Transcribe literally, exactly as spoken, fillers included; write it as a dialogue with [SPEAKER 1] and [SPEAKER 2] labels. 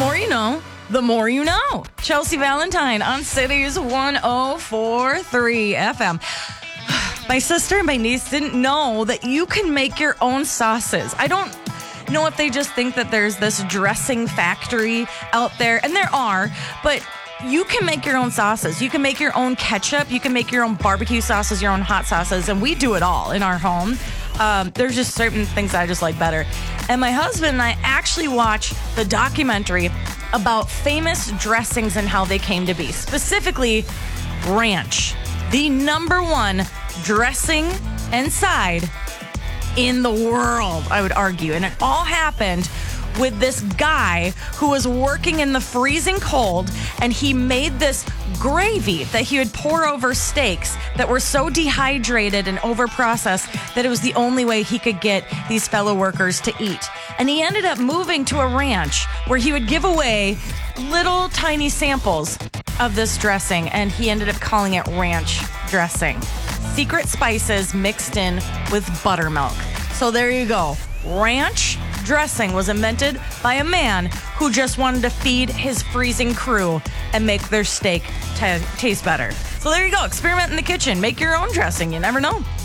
[SPEAKER 1] more you know, the more you know. Chelsea Valentine on Cities one oh four point three F M. My sister and my niece didn't know that you can make your own sauces. I don't know if they just think that there's this dressing factory out there, and there are, but you can make your own sauces. You can make your own ketchup. You can make your own barbecue sauces, your own hot sauces, and we do it all in our home. Um, there's just certain things I just like better. And my husband and I actually watched the documentary about famous dressings and how they came to be. Specifically, ranch, the number one dressing and side in the world, I would argue. And it all happened with this guy who was working in the freezing cold, and he made this gravy that he would pour over steaks that were so dehydrated and overprocessed that it was the only way he could get these fellow workers to eat. And he ended up moving to a ranch where he would give away little tiny samples of this dressing, and he ended up calling it ranch dressing. Secret spices mixed in with buttermilk. So there you go. Ranch dressing was invented by a man who just wanted to feed his freezing crew and make their steak t- taste better. So there you go. Experiment in the kitchen. Make your own dressing. You never know.